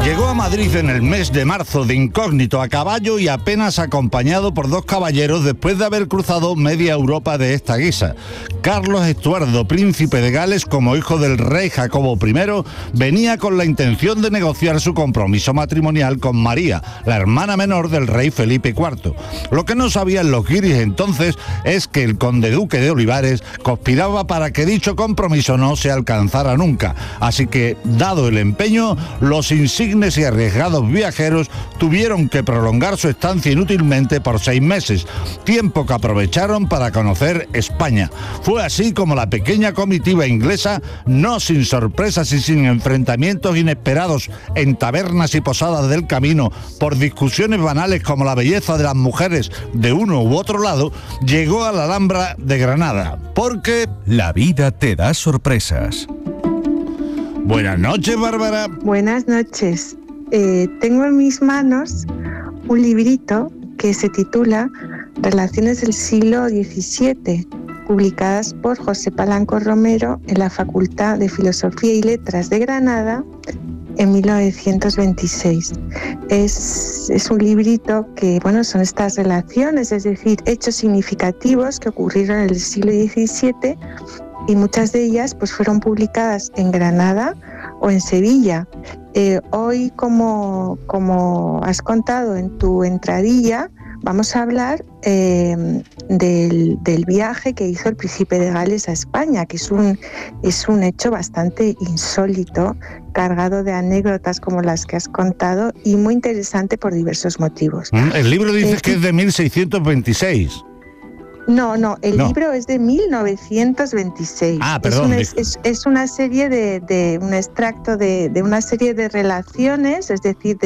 Llegó a Madrid en el mes de marzo de incógnito a caballo y apenas acompañado por dos caballeros después de haber cruzado media Europa de esta guisa. Carlos Estuardo, príncipe de Gales, como hijo del rey Jacobo I, venía con la intención de negociar su compromiso matrimonial con María, la hermana menor del rey Felipe IV. Lo que no sabían los guiris entonces es que el conde duque de Olivares conspiraba para que dicho compromiso no se alcanzara nunca. Así que, dado el empeño, los insignes y arriesgados viajeros tuvieron que prolongar su estancia inútilmente por 6 meses, tiempo que aprovecharon para conocer España. Fue así como la pequeña comitiva inglesa, no sin sorpresas y sin enfrentamientos inesperados en tabernas y posadas del camino por discusiones banales como la belleza de las mujeres de uno u otro lado, llegó a la Alhambra de Granada, porque la vida te da sorpresas. Buenas noches, Bárbara. Buenas noches. Tengo en mis manos un librito que se titula Relaciones del siglo XVII, publicadas por José Palanco Romero en la Facultad de Filosofía y Letras de Granada en 1926. Es un librito que, son estas relaciones, es decir, hechos significativos que ocurrieron en el siglo XVII, y muchas de ellas fueron publicadas en Granada o en Sevilla. Hoy, como has contado en tu entradilla, vamos a hablar del viaje que hizo el príncipe de Gales a España, que es un hecho bastante insólito, cargado de anécdotas como las que has contado y muy interesante por diversos motivos. El libro dice que es de 1626. No, el libro es de 1926. Perdón. Es una serie de un extracto de una serie de relaciones, es decir,